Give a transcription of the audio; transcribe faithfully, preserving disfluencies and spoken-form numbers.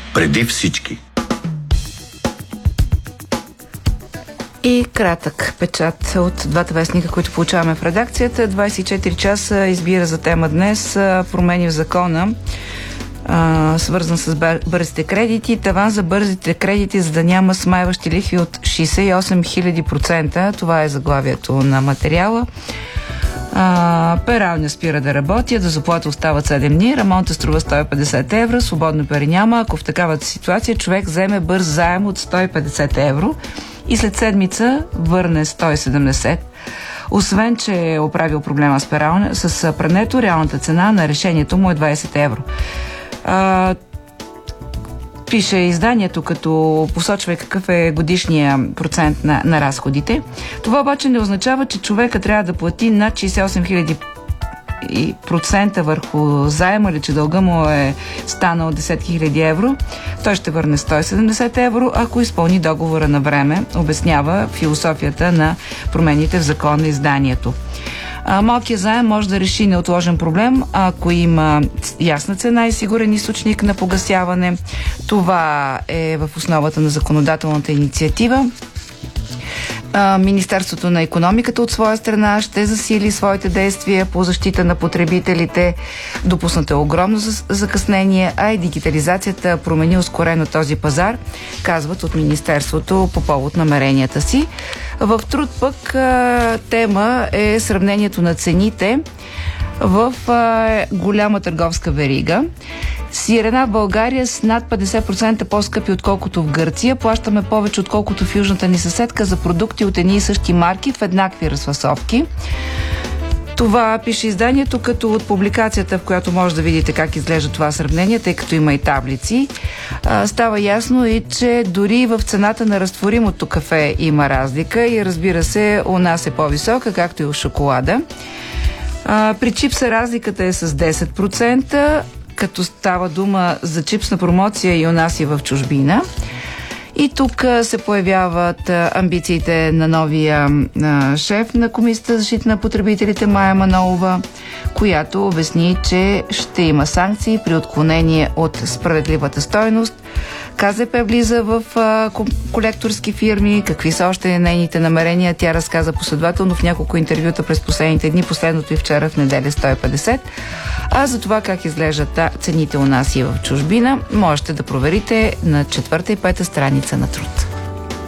Преди всички. И кратък печат от двата вестника, които получаваме в редакцията. двайсет и четири часа избира за тема днес промени в закона, а, свързан с бързите кредити. Таван за бързите кредити, за да няма смайващи лихви от шейсет и осем хиляди процента. Това е заглавието на материала. А, пералня спира да работи, да заплата остават седем дни, ремонта струва сто и петдесет евро, свободно пари няма. Ако в такава ситуация човек вземе бърз заем от сто и петдесет евро и след седмица върне сто и седемдесет. Освен, че е оправил проблема с пералня, с прането, реалната цена на решението му е двайсет евро. А, пише изданието, като посочва какъв е годишния процент на, на разходите. Това обаче не означава, че човека трябва да плати над шейсет и осем хиляди процента върху заема, или че дълга му е станал десет хиляди евро. Той ще върне сто и седемдесет евро, ако изпълни договора на време, обяснява философията на промените в закон на изданието. Малкият заем може да реши неотложен проблем, ако има ясна цена и сигурен източник на погасяване. Това е в основата на законодателната инициатива. Министерството на икономиката от своя страна ще засили своите действия по защита на потребителите. Допуснато е огромно закъснение, а и дигитализацията промени ускорено този пазар, казват от Министерството по повод намеренията си. В Труд пък тема е сравнението на цените в голяма търговска верига. Сирена в България с над петдесет процента по-скъпи отколкото в Гърция. Плащаме повече отколкото в южната ни съседка за продукти от едни и същи марки в еднакви разфасовки. Това пише изданието, като от публикацията, в която може да видите как изглежда това сравнение, тъй като има и таблици, става ясно и, че дори в цената на разтворимото кафе има разлика и, разбира се, у нас е по-висока, както и в шоколада. При чипса разликата е с десет процента, като става дума за чипсна промоция и у нас и в чужбина. И тук се появяват амбициите на новия а, шеф на Комисията за защита на потребителите Мая Манолова, която обясни, че ще има санкции при отклонение от справедливата стойност. КЗП влиза в а, колекторски фирми. Какви са още нейните намерения? Тя разказа последователно в няколко интервюта през последните дни, последното и вчера в неделя сто и петдесет. А за това как изглеждат цените у нас и в чужбина, можете да проверите на четвърта и пета страница на Труд.